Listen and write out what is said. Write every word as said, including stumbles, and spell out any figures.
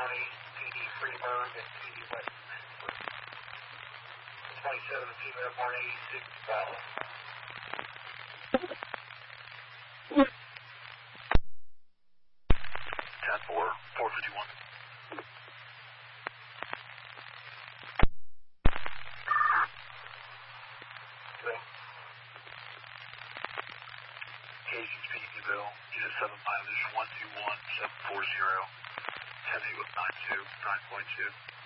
County, P D Freeburg, and P D West. twenty-seven, female, one eighty-six, follow. ten four, four fifty-one. Casey's P D Bill, unit seven five, one two one, seven four zero, ten eight with nine two, nine point two.